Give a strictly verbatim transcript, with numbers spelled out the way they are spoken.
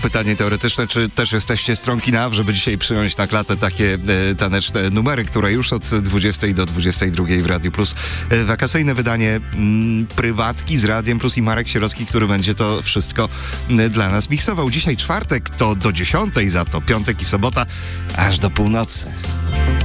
pytanie teoretyczne, czy też jesteście stronki na, żeby dzisiaj przyjąć na klatę takie e, taneczne numery, które już od dwudziestej do dwudziestej drugiej w Radiu Plus. E, wakacyjne wydanie m, prywatki z Radiem Plus i Marek Sierocki, który będzie to wszystko m, dla nas miksował. Dzisiaj czwartek, to do dziesiątej, za to piątek i sobota aż do północy.